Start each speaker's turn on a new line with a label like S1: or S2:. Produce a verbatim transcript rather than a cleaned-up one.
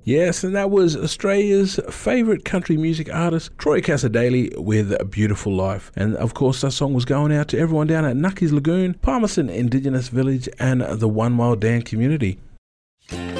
S1: Yes, and that was Australia's favourite country music artist, Troy Cassar-Daley, with A Beautiful Life. And of course, that song was going out to everyone down at Nucky's Lagoon, Palmerston Indigenous Village, and the One Mile Dan community.